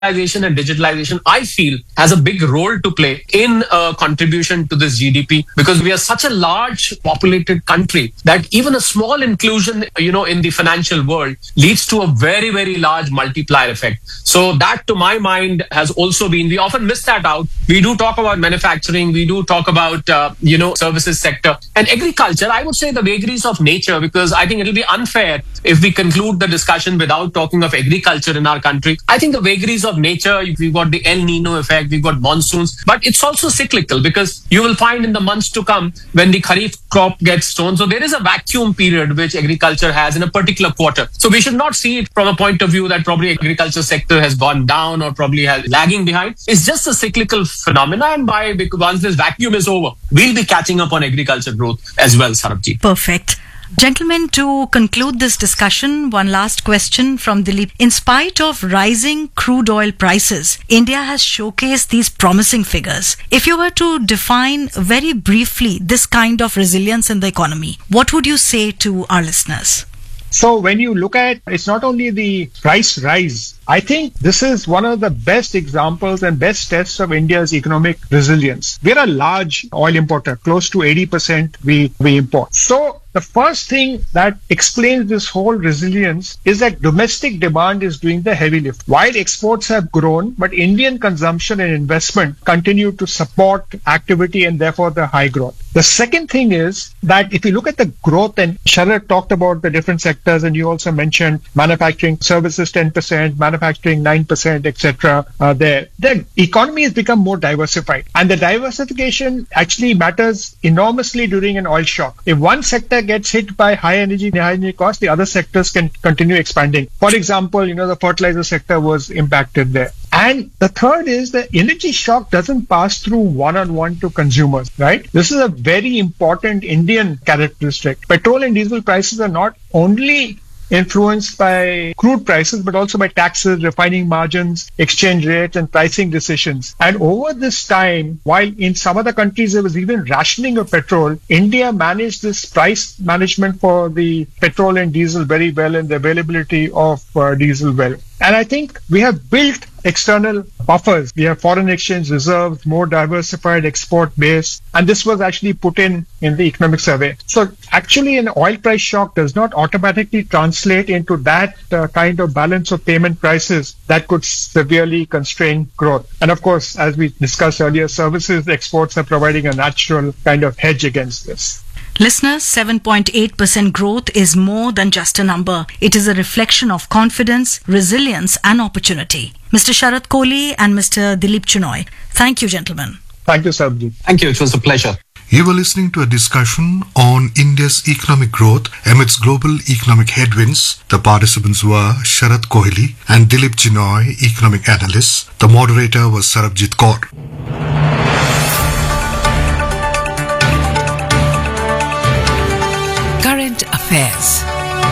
industrialization and digitalization, I feel, has a big role to play in contribution to this GDP, because we are such a large populated country that even a small inclusion, in the financial world leads to a very, very large multiplier effect. So that, to my mind, has also been, we often miss that out. We do talk about manufacturing, we do talk about, services sector and agriculture. I would say the vagaries of nature, because I think it'll be unfair if we conclude the discussion without talking of agriculture in our country. I think the vagaries of nature, we've got the El Nino effect, we've got monsoons, but it's also cyclical, because you will find in the months to come when the Kharif crop gets sown, so there is a vacuum period which agriculture has in a particular quarter. So we should not see it from a point of view that probably agriculture sector has gone down or probably has lagging behind. It's just a cyclical phenomena, and once this vacuum is over, we'll be catching up on agriculture growth as well, Sarabji. Perfect. Gentlemen, to conclude this discussion, one last question from Dilip. In spite of rising crude oil prices, India has showcased these promising figures. If you were to define very briefly this kind of resilience in the economy, what would you say to our listeners? So when you look at, it's not only the price rise, I think this is one of the best examples and best tests of India's economic resilience. We're a large oil importer, close to 80% we import. So the first thing that explains this whole resilience is that domestic demand is doing the heavy lift. While exports have grown, but Indian consumption and investment continue to support activity and therefore the high growth. The second thing is that if you look at the growth, and Sharad talked about the different sectors, and you also mentioned manufacturing, services 10%, manufacturing 9%, etc. The economy has become more diversified, and the diversification actually matters enormously during an oil shock. If one sector gets hit by high energy costs, the other sectors can continue expanding. For example, the fertilizer sector was impacted there. And the third is the energy shock doesn't pass through one-on-one to consumers, right? This is a very important Indian characteristic. Petrol and diesel prices are not only influenced by crude prices, but also by taxes, refining margins, exchange rates, and pricing decisions. And over this time, while in some other countries there was even rationing of petrol, India managed this price management for the petrol and diesel very well, and the availability of diesel well. And I think we have built external buffers. We have foreign exchange reserves, more diversified export base, and this was actually put in the economic survey. So actually an oil price shock does not automatically translate into that kind of balance of payment prices that could severely constrain growth. And of course, as we discussed earlier, services exports are providing a natural kind of hedge against this. Listeners, 7.8% growth is more than just a number. It is a reflection of confidence, resilience and opportunity. Mr. Sharad Kohli and Mr. Dilip Chinoy, thank you, gentlemen. Thank you, Sarabji. Thank you. It was a pleasure. You were listening to a discussion on India's economic growth amidst global economic headwinds. The participants were Sharad Kohli and Dilip Chinoy, economic analysts. The moderator was Sarabjit Kaur. Current Affairs.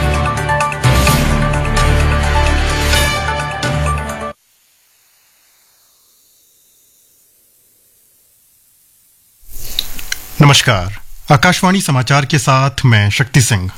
नमस्कार, आकाशवाणी समाचार के साथ मैं Shakti Singh.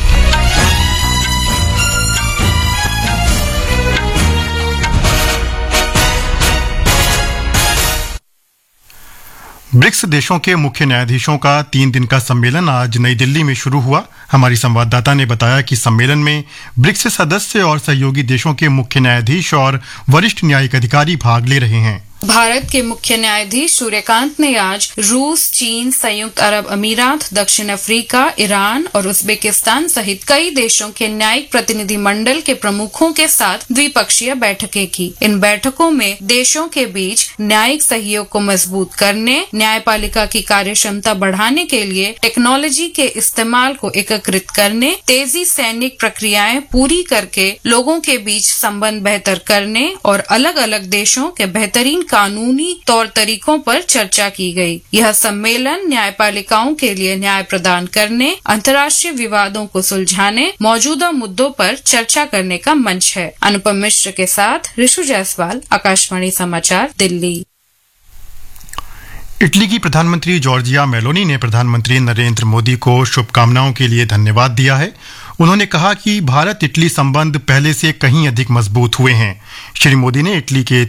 BRICS देशों के मुख्य न्यायाधीशों का 3 दिन का सम्मेलन आज नई दिल्ली में शुरू हुआ। हमारी संवाददाता ने बताया कि सम्मेलन में ब्रिक्स सदस्य और सहयोगी देशों के मुख्य न्यायाधीश और वरिष्ठ न्यायिक अधिकारी भाग ले रहे हैं। भारत के मुख्य न्यायाधीश सूर्यकांत ने आज रूस, चीन, संयुक्त अरब अमीरात, दक्षिण अफ्रीका, ईरान और उज्बेकिस्तान सहित कई देशों के न्यायिक प्रतिनिधि मंडल के प्रमुखों के साथ द्विपक्षीय बैठकें की। इन बैठकों में देशों के बीच न्यायिक सहयोग को मजबूत करने, न्यायपालिका की कार्यक्षमता बढ़ाने के लिए टेक्नोलॉजी के इस्तेमाल को एकीकृत करने, तेजी सैनिक प्रक्रियाएं पूरी करके लोगों के बीच संबंध बेहतर करने और अलग अलग देशों के बेहतरीन कानूनी तौर तरीकों पर चर्चा की गई। यह सम्मेलन न्यायपालिकाओं के लिए न्याय प्रदान करने, अंतर्राष्ट्रीय विवादों को सुलझाने, मौजूदा मुद्दों पर चर्चा करने का मंच है। अनुपम मिश्र के साथ ऋषु जायसवाल, आकाशवाणी समाचार, दिल्ली। इटली की प्रधानमंत्री जॉर्जिया मेलोनी ने प्रधानमंत्री नरेंद्र मोदी को शुभकामनाओं के लिए धन्यवाद दिया है। उन्होंने कहा कि भारत इटली संबंध पहले से कहीं अधिक मजबूत हुए हैं। श्री मोदी ने इटली के